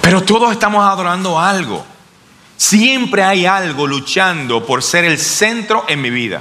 Pero todos estamos adorando algo. Siempre hay algo luchando por ser el centro en mi vida.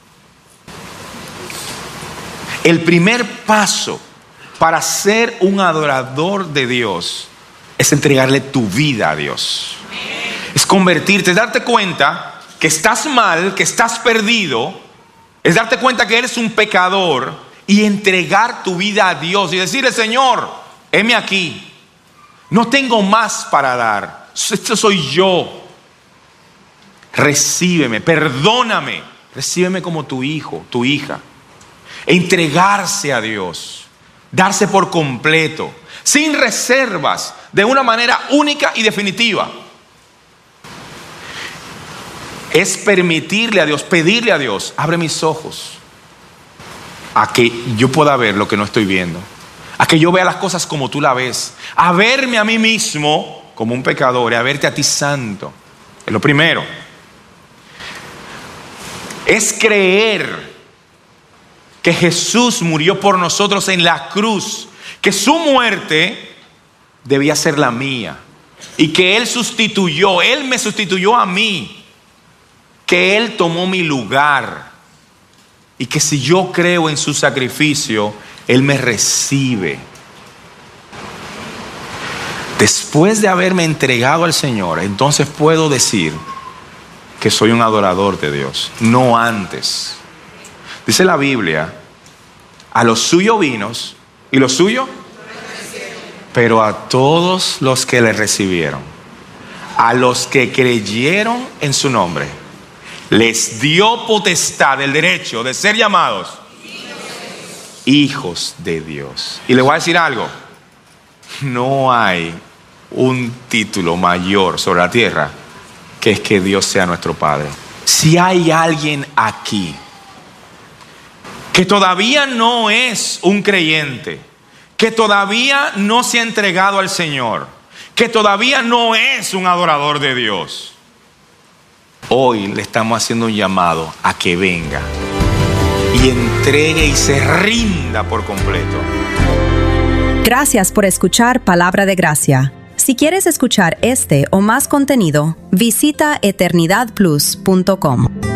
El primer paso para ser un adorador de Dios es entregarle tu vida a Dios. Es convertirte, darte cuenta que estás mal, que estás perdido. Es darte cuenta que eres un pecador y entregar tu vida a Dios y decirle: Señor, heme aquí. No tengo más para dar. Esto soy yo. Recíbeme, perdóname. Recíbeme como tu hijo, tu hija. Entregarse a Dios, darse por completo, sin reservas, de una manera única y definitiva. Es permitirle a Dios, pedirle a Dios: abre mis ojos a que yo pueda ver lo que no estoy viendo, a que yo vea las cosas como tú las ves, a verme a mí mismo como un pecador y a verte a ti santo. Es lo primero. Es creer que Jesús murió por nosotros en la cruz, que su muerte debía ser la mía y que Él me sustituyó a mí, que Él tomó mi lugar y que si yo creo en su sacrificio, Él me recibe. Después de haberme entregado al Señor, entonces puedo decir que soy un adorador de Dios, no antes. Dice la Biblia: a los suyos vinos, y los suyos, pero a todos los que le recibieron, a los que creyeron en su nombre, les dio potestad, el derecho de ser llamados hijos de Dios. Y les voy a decir algo: no hay un título mayor sobre la tierra que es que Dios sea nuestro Padre. Si hay alguien aquí que todavía no es un creyente, que todavía no se ha entregado al Señor, que todavía no es un adorador de Dios, hoy le estamos haciendo un llamado a que venga y entregue y se rinda por completo. Gracias por escuchar Palabra de Gracia. Si quieres escuchar este o más contenido, visita eternidadplus.com.